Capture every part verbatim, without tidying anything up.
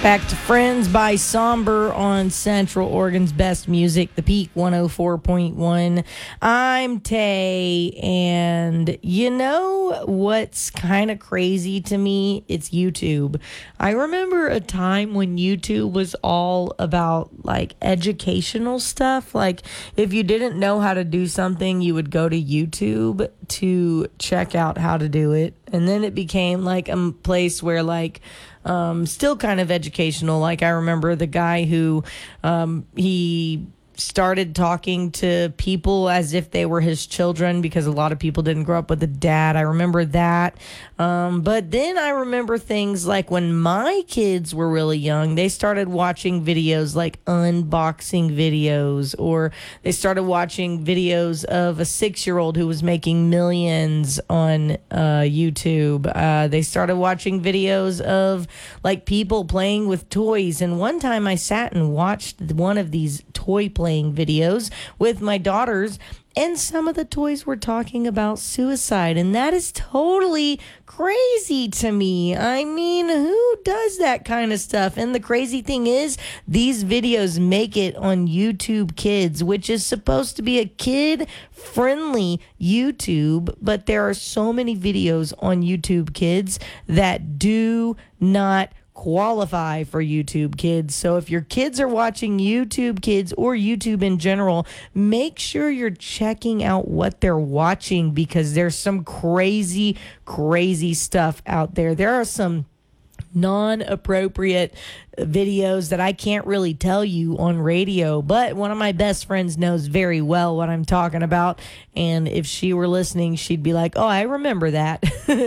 Back to Friends by Somber on Central Oregon's best music, The Peak one oh four point one. I'm Tay, and you know what's kind of crazy to me? It's YouTube. I remember a time when YouTube was all about like educational stuff. Like if you didn't know how to do something, you would go to YouTube to check out how to do it. And then it became like a place where like Um, still kind of educational. Like I remember the guy who um, he started talking to people as if they were his children because a lot of people didn't grow up with a dad. I remember that. Um, but then I remember things like when my kids were really young, they started watching videos like unboxing videos, or they started watching videos of a six-year-old who was making millions on uh, YouTube. Uh, they started watching videos of like people playing with toys. And one time I sat and watched one of these toy playing videos with my daughters, and some of the toys were talking about suicide, and that is totally crazy to me. I mean, who does that kind of stuff? And the crazy thing is, these videos make it on YouTube Kids, which is supposed to be a kid-friendly YouTube, but there are so many videos on YouTube Kids that do not qualify for YouTube Kids. So if your kids are watching YouTube Kids or YouTube in general, make sure you're checking out what they're watching, because there's some crazy, crazy stuff out there. There are some non-appropriate videos that I can't really tell you on radio, but one of my best friends knows very well what I'm talking about, and if she were listening, she'd be like, oh, I remember that.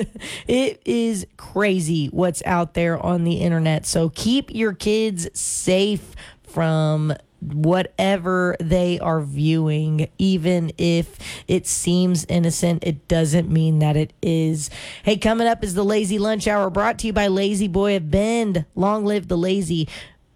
It is crazy what's out there on the internet, so keep your kids safe from whatever they are viewing. Even if it seems innocent, it doesn't mean that it is. Hey, coming up is the Lazy Lunch Hour, brought to you by Lazy Boy of Bend. Long live the lazy.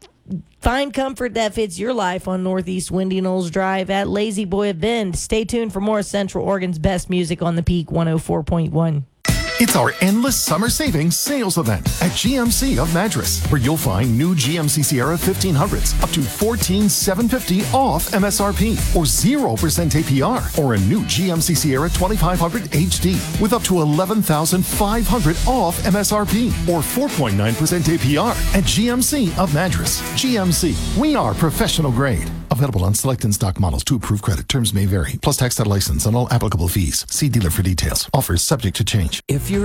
Find comfort that fits your life on Northeast Windy Knolls Drive at Lazy Boy of Bend. Stay tuned for more Central Oregon's best music on the Peak one oh four point one. It's our endless summer savings sales event at G M C of Madras, where you'll find new G M C Sierra fifteen hundreds up to fourteen thousand seven hundred fifty dollars off M S R P, or zero percent A P R, or a new G M C Sierra twenty-five hundred H D with up to eleven thousand five hundred dollars off M S R P, or four point nine percent A P R at G M C of Madras. G M C, we are professional grade. Available on select in-stock models to approved credit. Terms may vary. Plus tax, title, license, and all applicable fees. See dealer for details. Offers subject to change. If you're